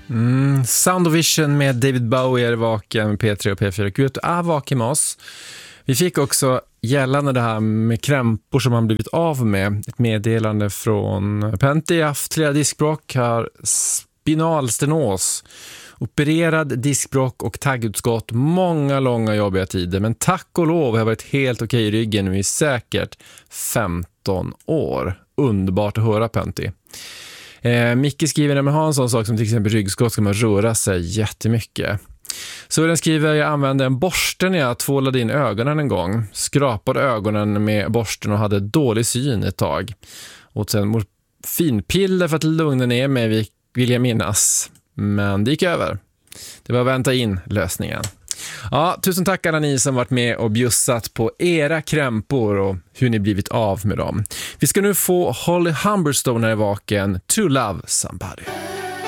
Sound of Vision med David Bowie är vaken, P3 och P4. Gud, är vaken med oss. Vi fick också gällande det här med krämpor som han blivit av med. Ett meddelande från Pentti. Haft flera diskbråck, har spinalstenos, opererad diskbråck och taggutskott. Många långa jobbiga tider. Men tack och lov har jag varit helt okej i ryggen nu i säkert 15 år. Underbart att höra, Pentti. Micke skriver, när man har en sån sak som till exempel ryggskott ska man röra sig jättemycket. Så den skriver, jag använde en borste när jag tvålade in ögonen en gång. Skrapade ögonen med borsten och hade dålig syn ett tag. Och sen morfinpiller för att lugna ner mig, vill jag minnas. Men det gick över. Det var vänta in lösningen. Ja, tusen tack alla ni som varit med och bjussat på era krämpor och hur ni blivit av med dem. Vi ska nu få Holly Humberstone här i vaken, To Love Somebody.